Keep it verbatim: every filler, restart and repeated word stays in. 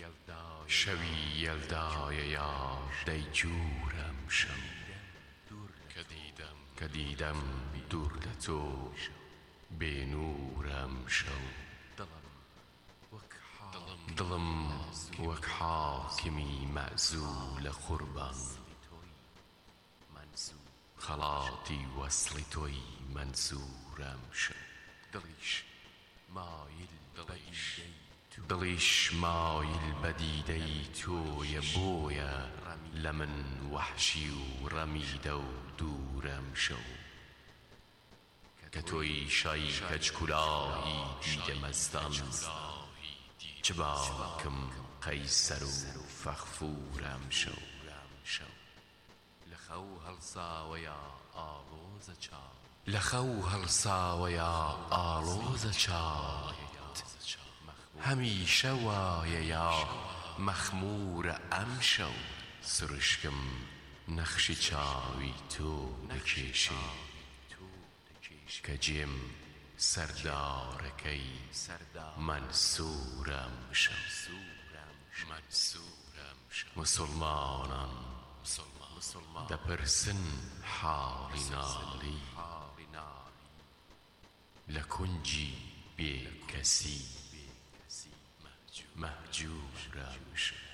شەوی یەلدایە یار دەیجوورم شەو کە دیدەم دوور لە تۆ بێنوورم شەو دڵم وەک حاکمی مەعزوو لە قوربان خەڵاتی وەسڵی تۆی مەنسوورم شەو دڵیش مایل بە دیدەی تۆیە بۆیە لە من وەحشی و ڕەمیدە و دوورم شەو کە تۆی شای کەچکولاهی دیدە مەستان چ باکم قەیسەر و فەغفوورم شەو لە خەو هەڵساوەیە ئاڵۆزە چاوت هەمیشە وایە یا مەخمورە ئەم شەو سروشکم نەخشی چاوی تۆ بکێشێ کە جێم سەردارەکەی مەنسوورم شەو موسڵمانان دەپرسن حاڵی ناڵی لە کونجی بێکەسی مەهجوورم شەو